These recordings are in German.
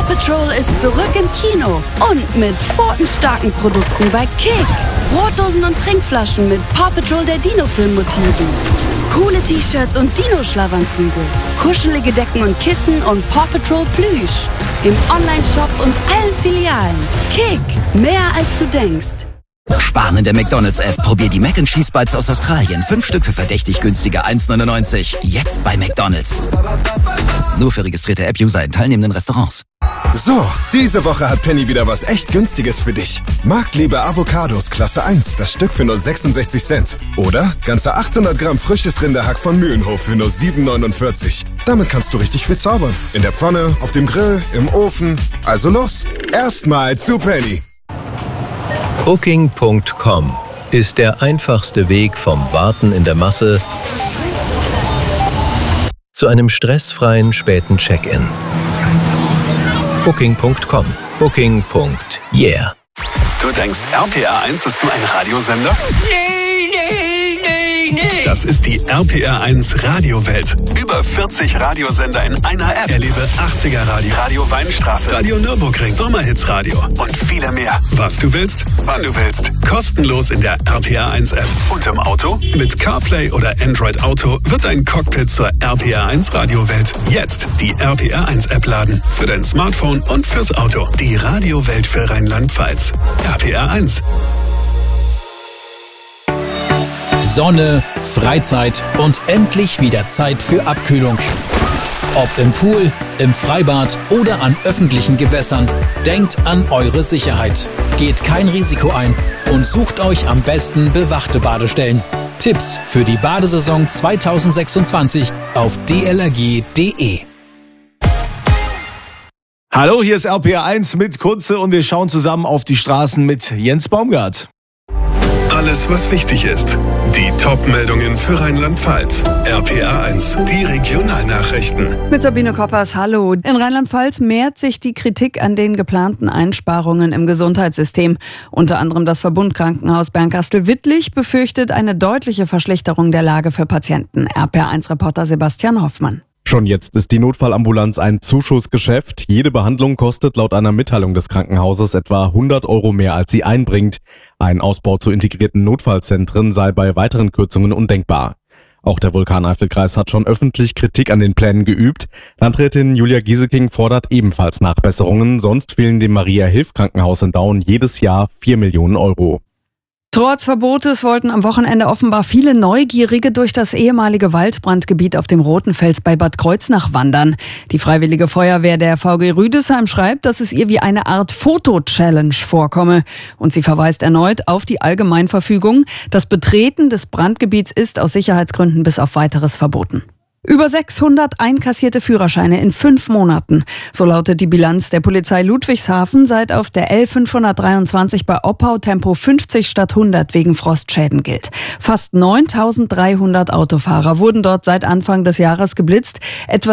Patrol ist zurück im Kino und mit pfotenstarken Produkten bei Kick. Brotdosen und Trinkflaschen mit Paw Patrol der Dino-Film-Motiven. Coole T-Shirts und Dino-Schlafanzüge. Kuschelige Decken und Kissen und Paw Patrol Plüsch. Im Online-Shop und allen Filialen. Kick, mehr als du denkst. Sparen in der McDonalds-App. Probier die Mac & Cheese Bites aus Australien. 5 Stück für verdächtig günstige 1,99. Jetzt bei McDonalds. Nur für registrierte App-User in teilnehmenden Restaurants. So, diese Woche hat Penny wieder was echt Günstiges für dich. Marktliebe Avocados Klasse 1, das Stück für nur 66 Cent. Oder ganze 800 Gramm frisches Rinderhack von Mühlenhof für nur 7,49. Damit kannst du richtig viel zaubern. In der Pfanne, auf dem Grill, im Ofen. Also los, erstmal zu Penny. Booking.com ist der einfachste Weg vom Warten in der Masse zu einem stressfreien späten Check-in. Booking.com. Booking.yeah. Du denkst, RPR1 ist nur ein Radiosender? Nee. Das ist die RPR1 Radiowelt. Über 40 Radiosender in einer App. Erlebe 80er Radio, Radio Weinstraße, Radio Nürburgring, Sommerhitsradio und viele mehr. Was du willst, wann du willst. Kostenlos in der RPR1 App. Und im Auto? Mit CarPlay oder Android Auto wird ein Cockpit zur RPR1 Radiowelt. Jetzt die RPR1 App laden. Für dein Smartphone und fürs Auto. Die Radiowelt für Rheinland-Pfalz. RPR1. Sonne, Freizeit und endlich wieder Zeit für Abkühlung. Ob im Pool, im Freibad oder an öffentlichen Gewässern, denkt an eure Sicherheit. Geht kein Risiko ein und sucht euch am besten bewachte Badestellen. Tipps für die Badesaison 2026 auf dlrg.de. Hallo, hier ist RPR1 mit Kunze und wir schauen zusammen auf die Straßen mit Jens Baumgart. Alles, was wichtig ist. Die Top-Meldungen für Rheinland-Pfalz. RPR1, die Regionalnachrichten. Mit Sabine Koppers, hallo. In Rheinland-Pfalz mehrt sich die Kritik an den geplanten Einsparungen im Gesundheitssystem. Unter anderem das Verbundkrankenhaus Bernkastel-Wittlich befürchtet eine deutliche Verschlechterung der Lage für Patienten. RPR1-Reporter Sebastian Hoffmann. Schon jetzt ist die Notfallambulanz ein Zuschussgeschäft. Jede Behandlung kostet laut einer Mitteilung des Krankenhauses etwa 100 € mehr, als sie einbringt. Ein Ausbau zu integrierten Notfallzentren sei bei weiteren Kürzungen undenkbar. Auch der Vulkaneifelkreis hat schon öffentlich Kritik an den Plänen geübt. Landrätin Julia Gieseking fordert ebenfalls Nachbesserungen, sonst fehlen dem Maria-Hilf-Krankenhaus in Daun jedes Jahr 4 Millionen €. Trotz Verbotes wollten am Wochenende offenbar viele Neugierige durch das ehemalige Waldbrandgebiet auf dem Rotenfels bei Bad Kreuznach wandern. Die Freiwillige Feuerwehr der VG Rüdesheim schreibt, dass es ihr wie eine Art Foto-Challenge vorkomme. Und sie verweist erneut auf die Allgemeinverfügung. Das Betreten des Brandgebiets ist aus Sicherheitsgründen bis auf Weiteres verboten. Über 600 einkassierte Führerscheine in 5 Monaten. So lautet die Bilanz der Polizei Ludwigshafen, seit auf der L523 bei Oppau Tempo 50 statt 100 wegen Frostschäden gilt. Fast 9.300 Autofahrer wurden dort seit Anfang des Jahres geblitzt. Etwa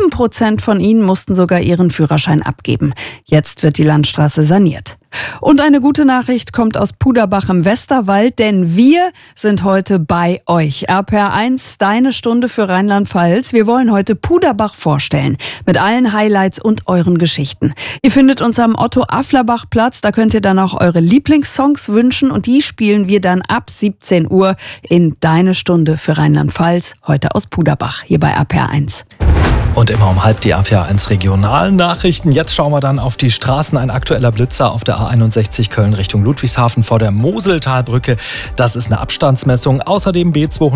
7% von ihnen mussten sogar ihren Führerschein abgeben. Jetzt wird die Landstraße saniert. Und eine gute Nachricht kommt aus Puderbach im Westerwald, denn wir sind heute bei euch. RPR1, deine Stunde für Rheinland-Pfalz. Wir wollen heute Puderbach vorstellen, mit allen Highlights und euren Geschichten. Ihr findet uns am Otto-Afflerbach-Platz, da könnt ihr dann auch eure Lieblingssongs wünschen und die spielen wir dann ab 17 Uhr in Deine Stunde für Rheinland-Pfalz, heute aus Puderbach, hier bei RPR1. Und immer um halb die RPR1 regionalen Nachrichten. Jetzt schauen wir dann auf die Straßen. Ein aktueller Blitzer auf der A61 Köln Richtung Ludwigshafen vor der Moseltalbrücke. Das ist eine Abstandsmessung. Außerdem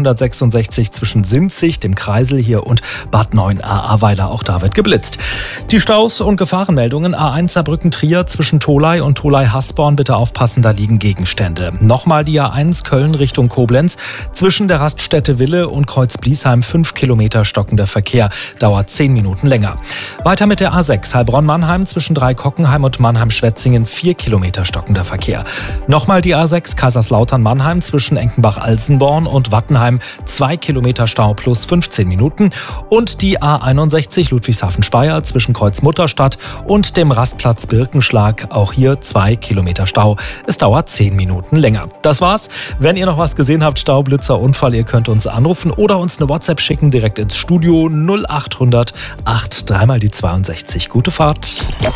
B266 zwischen Sinzig, dem Kreisel hier, und Bad 9a Ahrweiler. Auch da wird geblitzt. Die Staus und Gefahrenmeldungen. A1 Saarbrücken-Trier zwischen Tholey und Tholey-Hasborn. Bitte aufpassen, da liegen Gegenstände. Nochmal die A1 Köln Richtung Koblenz. Zwischen der Raststätte Wille und Kreuz Bliesheim 5 Kilometer stockender Verkehr. Dauert 10 Minuten länger. Weiter mit der A6 Heilbronn-Mannheim zwischen Dreikockenheim und Mannheim-Schwetzingen 4 Kilometer stockender Verkehr. Nochmal die A6 Kaiserslautern-Mannheim zwischen Enkenbach-Alsenborn und Wattenheim 2 Kilometer Stau plus 15 Minuten. Und die A61 Ludwigshafen-Speyer zwischen Kreuz-Mutterstadt und dem Rastplatz Birkenschlag. Auch hier 2 Kilometer Stau. Es dauert 10 Minuten länger. Das war's. Wenn ihr noch was gesehen habt, Stau, Blitzer, Unfall, ihr könnt uns anrufen oder uns eine WhatsApp schicken direkt ins Studio 0800 8 3 mal die 62. Gute Fahrt.